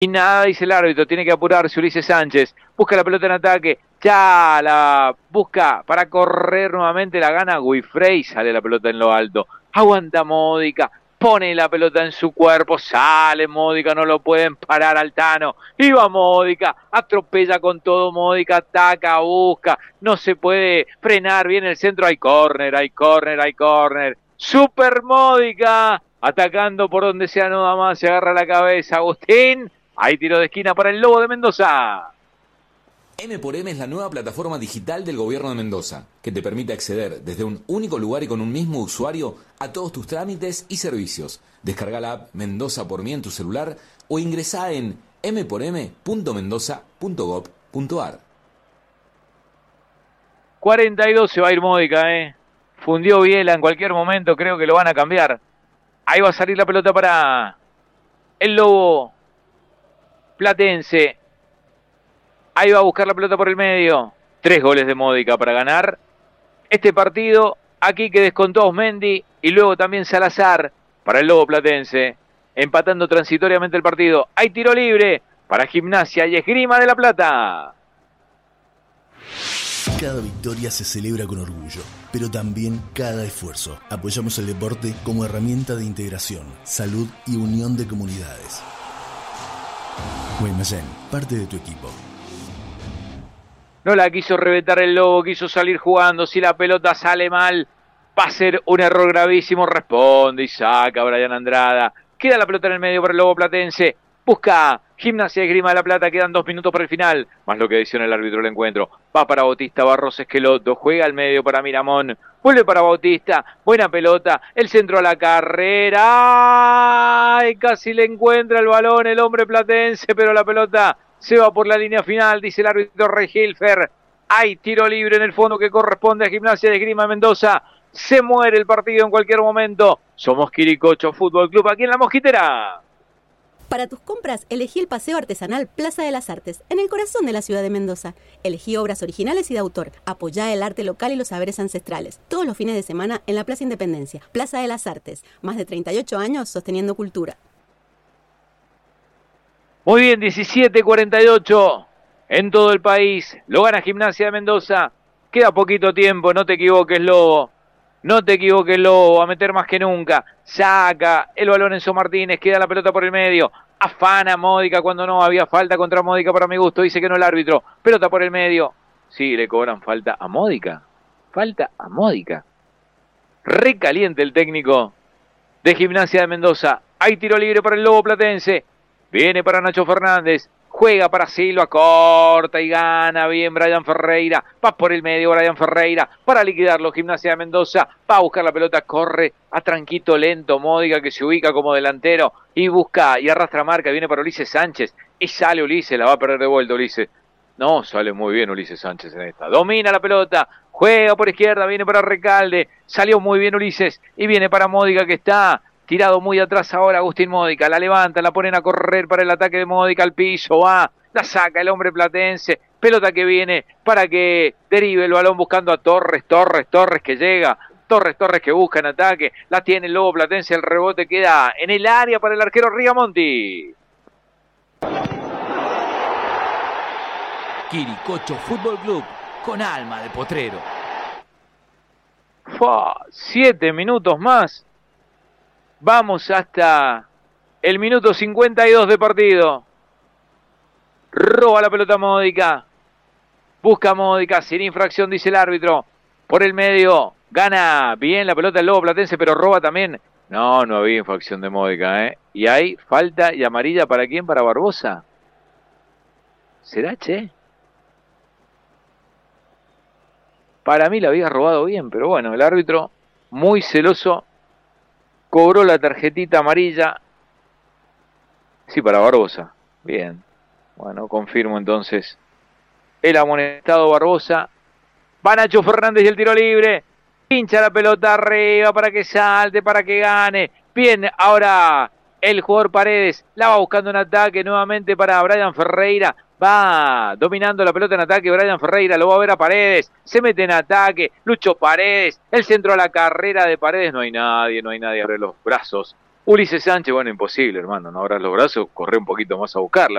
Y nada, dice el árbitro, tiene que apurarse Ulises Sánchez. Busca la pelota en ataque. Ya la busca para correr nuevamente. La gana Guifrey. Sale la pelota en lo alto. Aguanta Módica. Pone la pelota en su cuerpo. Sale Módica. No lo pueden parar al Tano. Y va Módica. Atropella con todo Módica. Ataca, busca. No se puede frenar bien el centro. Hay córner, hay córner, hay córner. Super Módica. Atacando por donde sea nada más. Se agarra la cabeza. Agustín. Hay tiro de esquina para el Lobo de Mendoza. M por M es la nueva plataforma digital del gobierno de Mendoza, que te permite acceder desde un único lugar y con un mismo usuario a todos tus trámites y servicios. Descarga la app Mendoza por mí en tu celular o ingresá en mporm.mendoza.gov.ar. 42 se va a ir Módica, Fundió Biela en cualquier momento, creo que lo van a cambiar. Ahí va a salir la pelota para el Lobo Platense. Ahí va a buscar la pelota por el medio. 3 goles de Módica para ganar este partido. Aquí que descontó Osmendi y luego también Salazar para el Lobo Platense. Empatando transitoriamente el partido. Hay tiro libre para Gimnasia y Esgrima de La Plata. Cada victoria se celebra con orgullo, pero también cada esfuerzo. Apoyamos el deporte como herramienta de integración, salud y unión de comunidades. Guaymallén, parte de tu equipo. No la quiso reventar el Lobo, quiso salir jugando. Si la pelota sale mal, va a ser un error gravísimo. Responde y saca Brian Andrada. Queda la pelota en el medio para el Lobo Platense. Busca Gimnasia y Esgrima de La Plata. Quedan 2 minutos para el final. Más lo que decisiona el árbitro del encuentro. Va para Bautista Barros Esqueloto. Juega al medio para Miramón. Vuelve para Bautista. Buena pelota. El centro a la carrera. ¡Ay! Casi le encuentra el balón el hombre platense. Pero la pelota se va por la línea final. Dice el árbitro Rey Hilfer. Hay tiro libre en el fondo que corresponde a Gimnasia de Esgrima de Mendoza. Se muere el partido en cualquier momento. Somos Quiricocho Fútbol Club aquí en La Mosquitera. Para tus compras, elegí el Paseo Artesanal Plaza de las Artes, en el corazón de la ciudad de Mendoza. Elegí obras originales y de autor. Apoyá el arte local y los saberes ancestrales. Todos los fines de semana en la Plaza Independencia. Plaza de las Artes. Más de 38 años sosteniendo cultura. Muy bien, 17:48 en todo el país. Lo gana Gimnasia de Mendoza. Queda poquito tiempo, no te equivoques, Lobo. No te equivoques, Lobo, va a meter más que nunca. Saca el balón Enzo Martínez, queda la pelota por el medio. Afana Módica cuando no había falta contra Módica para mi gusto. Dice que no el árbitro. Pelota por el medio. Sí, le cobran falta a Módica. Falta a Módica. Recaliente el técnico de Gimnasia de Mendoza. Hay tiro libre para el Lobo Platense. Viene para Nacho Fernández. Juega para Silva, corta y gana bien Brian Ferreira. Va por el medio Brian Ferreira para liquidarlo. Gimnasia de Mendoza va a buscar la pelota, corre a tranquito, lento. Módica que se ubica como delantero y busca y arrastra marca. Viene para Ulises Sánchez y sale Ulises, la va a perder de vuelta Ulises. No, sale muy bien Ulises Sánchez en esta. Domina la pelota, juega por izquierda, viene para Recalde. Salió muy bien Ulises y viene para Módica que está tirado muy atrás ahora Agustín Módica, la levanta, la ponen a correr para el ataque de Módica al piso, va, la saca el hombre platense, pelota que viene para que derive el balón buscando a Torres que llega, Torres que busca en ataque, la tiene el Lobo Platense, el rebote queda en el área para el arquero Rigamonti. Quiricocho Fútbol Club, con alma de potrero. 7 minutos más. Vamos hasta el minuto 52 de partido. Roba la pelota Módica. Busca Módica, sin infracción, dice el árbitro. Por el medio, gana bien la pelota el Lobo Platense, pero roba también. No había infracción de Módica, Y hay falta y amarilla, ¿para quién? Para Barbosa. ¿Será, che? Para mí la había robado bien, pero bueno, el árbitro, muy celoso, cobró la tarjetita amarilla. Sí, para Barbosa. Bien. Bueno, confirmo entonces. El amonestado Barbosa. Va Nacho Fernández y el tiro libre. Pincha la pelota arriba para que salte, para que gane. Bien, ahora el jugador Paredes la va buscando en ataque nuevamente para Brian Ferreira. Va dominando la pelota en ataque Brian Ferreira, lo va a ver a Paredes, se mete en ataque, Lucho Paredes, el centro a la carrera de Paredes, no hay nadie, abre los brazos Ulises Sánchez, bueno, imposible, hermano, no abras los brazos, corre un poquito más a buscarla.